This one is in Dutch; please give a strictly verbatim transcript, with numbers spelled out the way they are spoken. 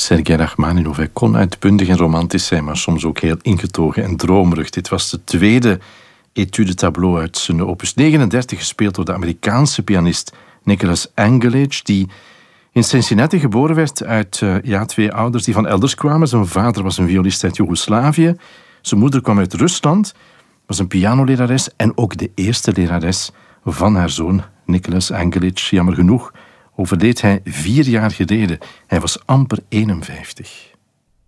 Sergei Rachmaninov. Hij kon uitbundig en romantisch zijn, maar soms ook heel ingetogen en dromerig. Dit was de tweede Etude tableau uit zijn opus negenendertig, gespeeld door de Amerikaanse pianist Nicholas Angelage, die in Cincinnati geboren werd uit uh, ja, twee ouders die van elders kwamen. Zijn vader was een violist uit Joegoslavië. Zijn moeder kwam uit Rusland, was een pianolerares en ook de eerste lerares van haar zoon Nicholas Angelage. Jammer genoeg overleed hij vier jaar geleden. Hij was amper eenenvijftig.